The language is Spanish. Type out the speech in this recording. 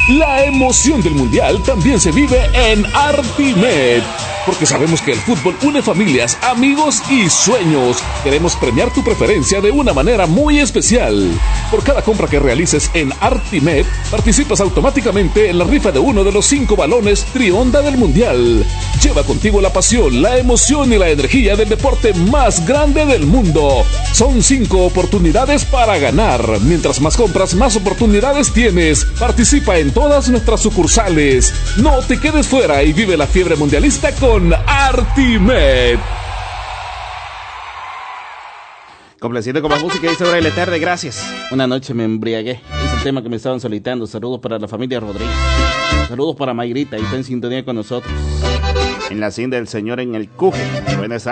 La emoción del Mundial también se vive en Artimed, porque sabemos que el fútbol une familias, amigos y sueños. Queremos premiar tu preferencia de una manera muy especial. Por cada compra que realices en Artimed, participas automáticamente en la rifa de uno de los 5 balones Trionda del Mundial. Lleva contigo la pasión, la emoción y la energía del deporte más grande del mundo. Son 5 oportunidades para ganar. Mientras más compras, más oportunidades tienes. Participa en todas nuestras sucursales. No te quedes fuera y vive la fiebre mundialista con Artimed. Complacido con la música dice Braille tarde, gracias. Una noche me embriagué. Es el tema que me estaban solicitando. Saludos para la familia Rodríguez. Saludos para Mayrita, ahí está en sintonía con nosotros. En la hacienda del señor en el Cuje. Buenas